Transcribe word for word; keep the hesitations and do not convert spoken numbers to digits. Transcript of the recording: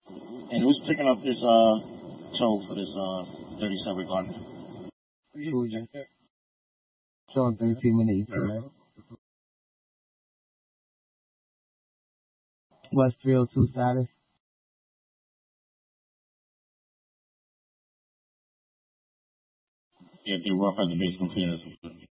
And who's picking up this uh tow for this uh thirty-seven Gardner? Fusion. Showing thirteen minutes. West three oh two status. Yeah, they rough at the base completed.